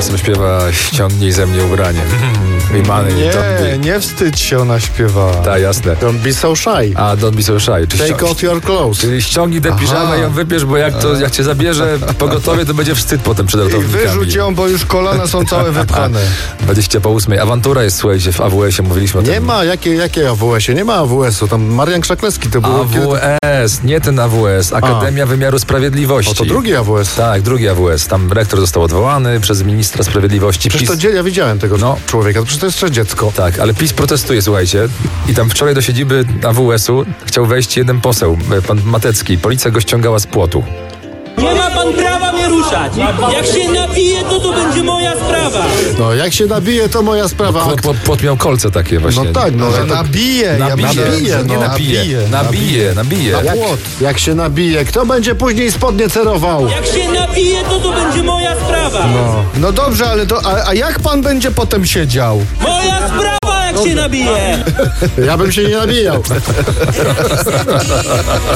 głosem śpiewa "Ściągnij ze mnie ubranie". Nie wstydź się, ona śpiewa. Tak, jasne. Don't be so shy. A don't be so shy. Take off your clothes. Czyli ściągnij tę piżamę i ją wybierz, bo jak cię zabierze pogotowie, to będzie wstyd potem przed I ratownikami. wyrzuć ją, bo już kolana są całe wypchane. 8:20. Awantura jest, słuchajcie, w AWS-ie mówiliśmy o tym. Nie ma, jakie AWS-ie? Nie ma AWS-u, tam Marian Krzaklewski to było. AWS, nie ten AWS, Akademia Wymiaru Sprawiedliwości. O, to drugi AWS. Tak, drugi AWS. Tam rektor został odwołany przez ministra sprawiedliwości. Przecież to ja widziałem tego człowieka, przecież to jest jeszcze dziecko. Tak, ale PiS protestuje, słuchajcie. I tam wczoraj do siedziby AWS-u chciał wejść jeden poseł, pan Matecki. Policja go ściągała z płotu. Nie ma pan prawa mnie ruszać. Jak się napije, to będzie moja sprawa. No, jak się nabije, to moja sprawa. Płot miał kolce takie właśnie. No tak, nabije. Nabije. Jak się nabije, kto będzie później spodnie cerował? Jak się napije, to będzie moja sprawa. No dobrze, ale a jak pan będzie potem siedział? Moja sprawa, jak się nabije. Ja bym się nie nabijał.